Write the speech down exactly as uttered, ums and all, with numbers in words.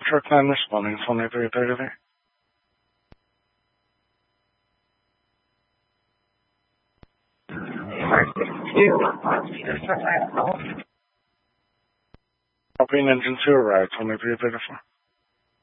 Truck nine responding for me, three thirty there. Copy, engine two arrived, twenty-three thirty-four.